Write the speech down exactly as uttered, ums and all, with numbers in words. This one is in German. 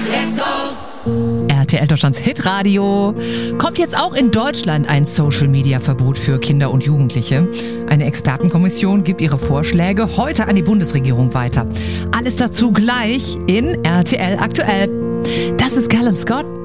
Let's go! R T L Deutschlands Hitradio. Kommt jetzt auch in Deutschland ein Social-Media-Verbot für Kinder und Jugendliche? Eine Expertenkommission gibt ihre Vorschläge heute an die Bundesregierung weiter. Alles dazu gleich in R T L aktuell. Das ist Callum Scott.